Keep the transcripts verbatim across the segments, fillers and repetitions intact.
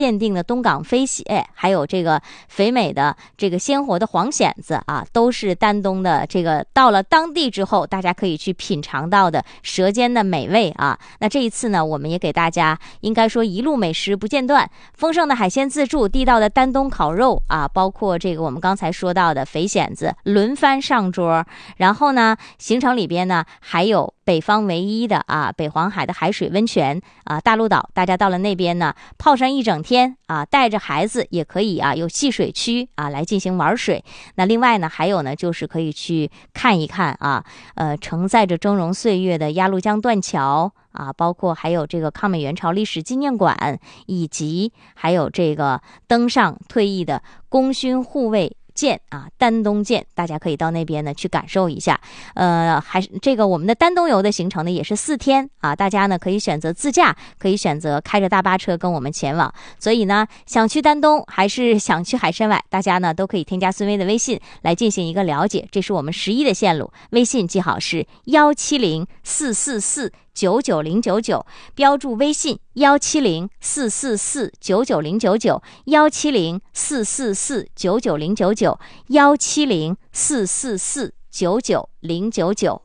限定的东港飞蟹，还有这个肥美的这个鲜活的黄蚬子啊，都是丹东的这个到了当地之后大家可以去品尝到的舌尖的美味啊。那这一次呢，我们也给大家应该说一路美食不间断，丰盛的海鲜自助，地道的丹东烤肉啊，包括这个我们刚才说到的肥蚬子轮番上桌。然后呢，行程里边呢还有北方唯一的啊北黄海的海水温泉啊大陆岛，大家到了那边呢泡上一整天啊，带着孩子也可以啊，有戏水区啊来进行玩水。那另外呢还有呢就是可以去看一看啊，呃承载着峥嵘岁月的鸭绿江断桥啊，包括还有这个抗美援朝历史纪念馆，以及还有这个登上退役的功勋护卫舰啊，丹东舰，大家可以到那边呢去感受一下。呃，还是这个我们的丹东游的行程呢也是四天啊，大家呢可以选择自驾，可以选择开着大巴车跟我们前往。所以呢，想去丹东还是想去海参崴，大家呢都可以添加孙薇的微信来进行一个了解。这是我们十一的线路，微信记好是幺七零四四四九九零九九，标注微信幺七零四四四九九零九九，幺七零四四四九九零九九，幺七零四四四九九零九九。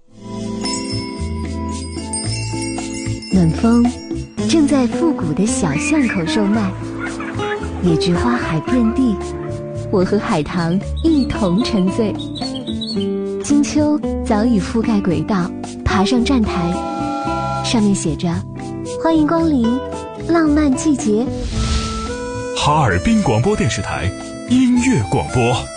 暖风正在复古的小巷口售卖，野菊花海遍地，我和海棠一同沉醉。金秋早已覆盖轨道，爬上站台，上面写着欢迎光临浪漫季节。 哈尔滨广播电视台音乐广播。